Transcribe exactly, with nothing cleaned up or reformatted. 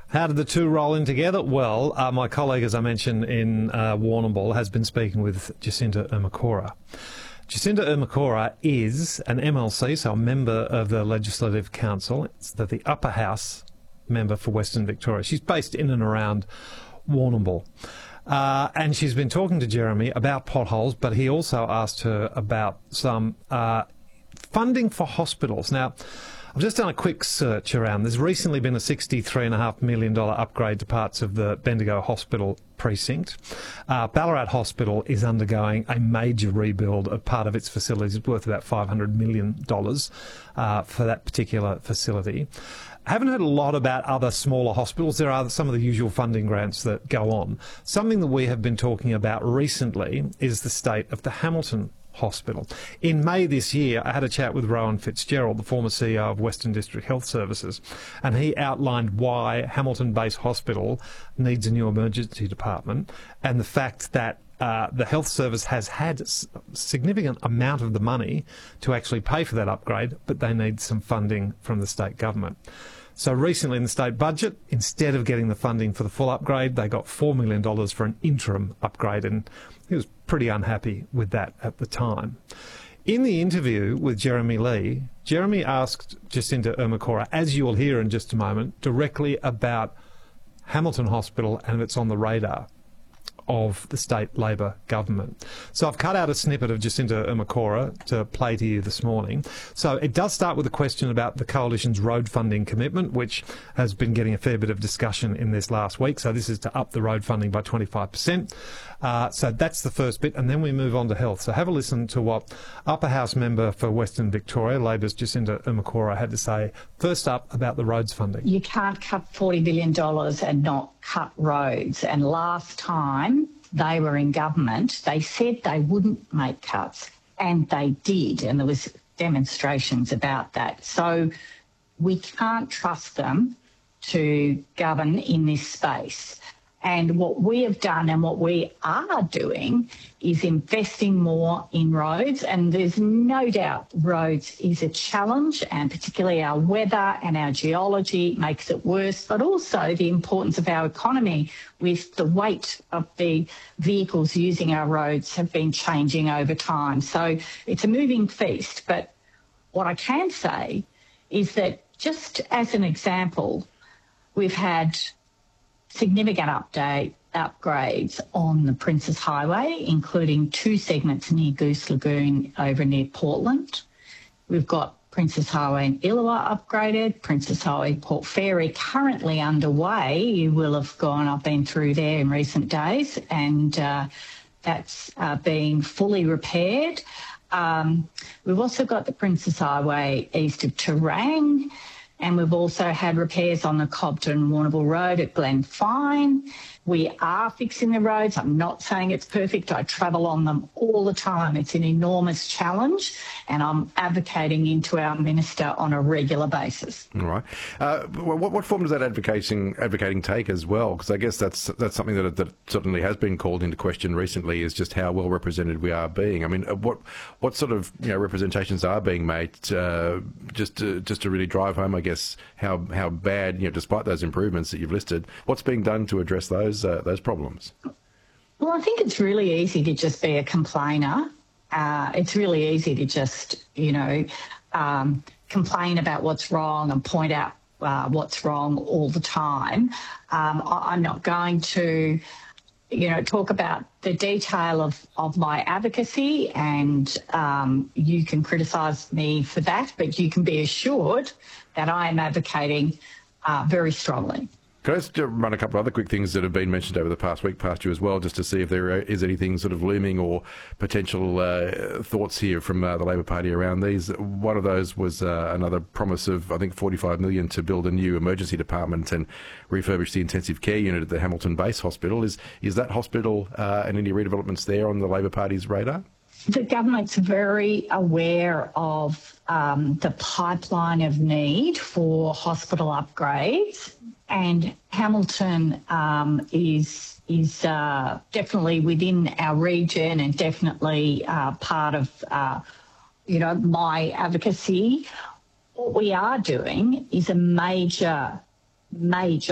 How did the two roll in together? Well, uh, my colleague, as I mentioned, in uh, Warrnambool has been speaking with Jacinta Ermacora. Jacinta Ermacora is an M L C, so a member of the Legislative Council. It's the, the upper house member for Western Victoria. She's based in and around Warrnambool. Uh, and she's been talking to Jeremy about potholes, but he also asked her about some uh, funding for hospitals. Now, I've just done a quick search around. There's recently been a sixty-three point five million dollars upgrade to parts of the Bendigo Hospital precinct. Uh, Ballarat Hospital is undergoing a major rebuild of part of its facilities. It's worth about five hundred million dollars uh, for that particular facility. I haven't heard a lot about other smaller hospitals. There are some of the usual funding grants that go on. Something that we have been talking about recently is the state of the Hamilton Hospital. In May this year, I had a chat with Rowan Fitzgerald, the former C E O of Western District Health Services, and he outlined why Hamilton Base Hospital needs a new emergency department and the fact that uh, the health service has had a significant amount of the money to actually pay for that upgrade, but they need some funding from the state government. So recently in the state budget, instead of getting the funding for the full upgrade, they got four million dollars for an interim upgrade, and he was pretty unhappy with that at the time. In the interview with Jeremy Lee, Jeremy asked Jacinta Ermacora, as you will hear in just a moment, directly about Hamilton Hospital and if it's on the radar of the state Labor government. So I've cut out a snippet of Jacinta Ermacora to play to you this morning. So it does start with a question about the Coalition's road funding commitment, which has been getting a fair bit of discussion in this last week. So this is to up the road funding by twenty-five percent. Uh, so that's the first bit, and then we move on to health. So have a listen to what Upper House member for Western Victoria, Labor's Jacinta Ermacora, had to say first up about the roads funding. You can't cut forty billion dollars and not cut roads. And last time they were in government, they said they wouldn't make cuts, and they did, and there was demonstrations about that. So we can't trust them to govern in this space. And what we have done and what we are doing is investing more in roads. And there's no doubt roads is a challenge, and particularly our weather and our geology makes it worse, but also the importance of our economy with the weight of the vehicles using our roads have been changing over time. So it's a moving feast. But what I can say is that, just as an example, we've had significant update upgrades on the Princes Highway, including two segments near Goose Lagoon over near Portland. We've got Princes Highway in Illawarra upgraded, Princes Highway Port Fairy currently underway. You will have gone, I've been through there in recent days, and uh, that's uh, being fully repaired. Um, we've also got the Princes Highway east of Terang, and we've also had repairs on the Cobden-Warrnambool Road at Glenfine. We are fixing the roads. I'm not saying it's perfect. I travel on them all the time. It's an enormous challenge, and I'm advocating into our minister on a regular basis. All right. Uh, what, what form does that advocating advocating take as well? Because I guess that's that's something that that certainly has been called into question recently, is just how well represented we are being. I mean, what what sort of you know representations are being made uh, just to, just to really drive home, I guess, how how bad, you know, despite those improvements that you've listed, what's being done to address those uh, those problems? Well, I think it's really easy to just be a complainer. Uh, it's really easy to just, you know, um, complain about what's wrong and point out uh, what's wrong all the time. Um, I, I'm not going to, you know, talk about the detail of, of my advocacy, and um, you can criticise me for that, but you can be assured that I am advocating uh, very strongly. Can I just run a couple of other quick things that have been mentioned over the past week past you as well, just to see if there is anything sort of looming or potential uh, thoughts here from uh, the Labor Party around these. One of those was uh, another promise of, I think, forty-five million dollars to build a new emergency department and refurbish the intensive care unit at the Hamilton Base Hospital. Is is that hospital uh, and any redevelopments there on the Labor Party's radar? The government's very aware of um, the pipeline of need for hospital upgrades, and Hamilton um, is is uh, definitely within our region and definitely uh, part of uh, you know my advocacy. What we are doing is a major, major